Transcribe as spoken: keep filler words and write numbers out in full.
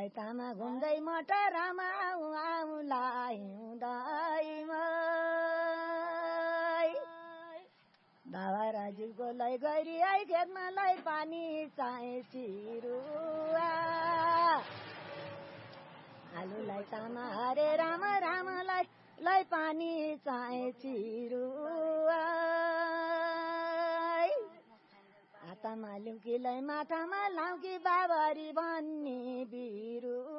लाई तामा घुम्दै मटरमा आउलाई हुँदैमा दावाराजुको लै गरी आई खेतमा लै पानी चाहे चिरुवा आलुलाई तामा हरे राम रामलाई लै पानी चाहे चिरुवा हातमा लुकीलाई माथामा लाउकी बाबरी भन्ने बिरुवा